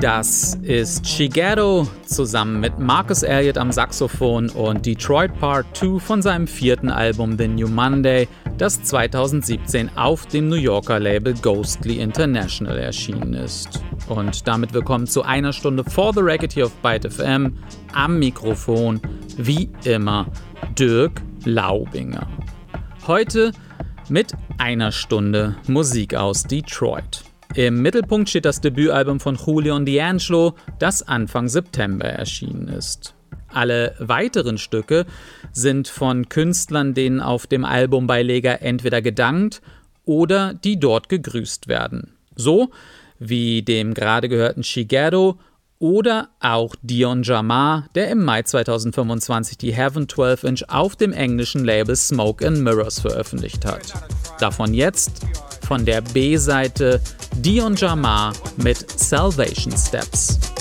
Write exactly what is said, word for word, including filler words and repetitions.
Das ist Shigeru zusammen mit Marcus Elliott am Saxophon und Detroit Part zwei von seinem vierten Album The New Monday, das zweitausendsiebzehn auf dem New Yorker Label Ghostly International erschienen ist. Und damit willkommen zu einer Stunde For the Record hier auf Byte F M. Am Mikrofon, wie immer, Dirk Laubinger. Heute mit einer Stunde Musik aus Detroit. Im Mittelpunkt steht das Debütalbum von Julio und D'Angelo, das Anfang September erschienen ist. Alle weiteren Stücke sind von Künstlern, denen auf dem Albumbeileger entweder gedankt oder die dort gegrüßt werden. So wie dem gerade gehörten Shigeru oder auch Dion Jamar, der im Mai zweitausendfünfundzwanzig die Heaven zwölf Inch auf dem englischen Label Smoke and Mirrors veröffentlicht hat. Davon jetzt von der B-Seite Dion Jamar mit Salvation Steps.